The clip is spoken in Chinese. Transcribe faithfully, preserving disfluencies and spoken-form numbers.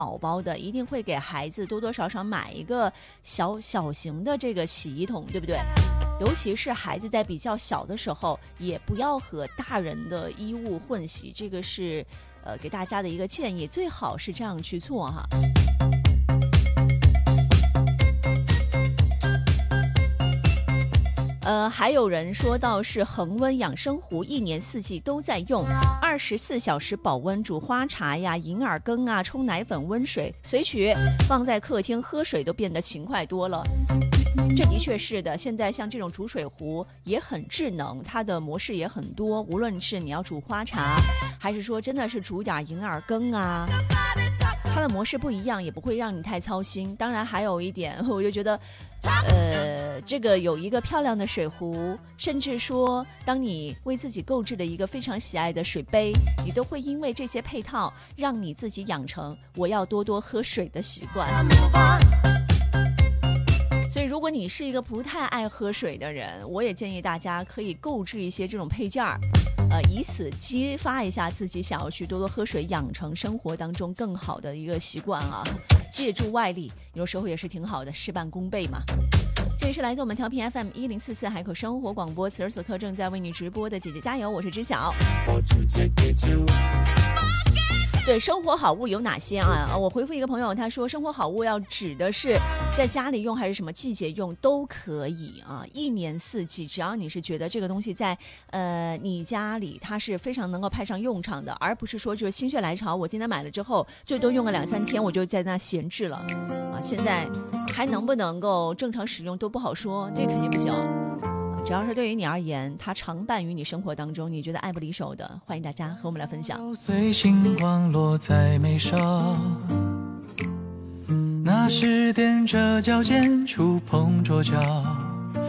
宝宝的，一定会给孩子多多少少买一个小小型的这个洗衣桶，对不对？尤其是孩子在比较小的时候，也不要和大人的衣物混洗，这个是呃给大家的一个建议，最好是这样去做哈。呃，还有人说到是恒温养生壶，一年四季都在用，二十四小时保温，煮花茶呀、银耳羹啊、冲奶粉、温水随取，放在客厅喝水都变得勤快多了。这的确是的，现在像这种煮水壶也很智能，它的模式也很多，无论是你要煮花茶，还是说真的是煮点银耳羹啊，它的模式不一样，也不会让你太操心。当然还有一点，我就觉得呃，这个有一个漂亮的水壶，甚至说当你为自己购置了一个非常喜爱的水杯，你都会因为这些配套让你自己养成我要多多喝水的习惯。所以如果你是一个不太爱喝水的人，我也建议大家可以购置一些这种配件儿，呃，以此激发一下自己想要去多多喝水，养成生活当中更好的一个习惯啊。借助外力，有时候也是挺好的，事半功倍嘛。这里是来自我们调频 F M 一零四四海口生活广播，此时此刻正在为你直播的姐姐加油，我是知晓。对，生活好物有哪些啊？我回复一个朋友，他说生活好物要指的是在家里用还是什么季节用都可以啊，一年四季，只要你是觉得这个东西在呃你家里它是非常能够派上用场的，而不是说就是心血来潮，我今天买了之后最多用个两三天我就在那闲置了啊，现在还能不能够正常使用都不好说，这肯定不行。只要是对于你而言，它常伴于你生活当中，你觉得爱不离手的，欢迎大家和我们来分享。 随星光落在眉梢，那是踮着脚尖触碰桌角，